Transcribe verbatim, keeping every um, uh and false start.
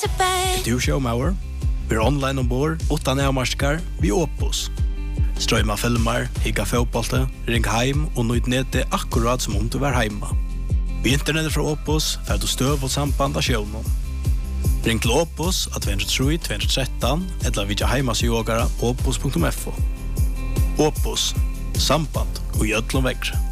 Du showmauer. Vi er online ombord, utan avmarskar, vi Opus. Strøyma filmer, higga fotbollte, ring heim og nøyd nete akkurat som om du var heima. Vi internettet fra Opus får du støv og samband av sjånen. Ring til Opus av två tre tre två ett tre eller vidja heimasjågara opus punktum f o. Opus, samband og gjødlom vekkre.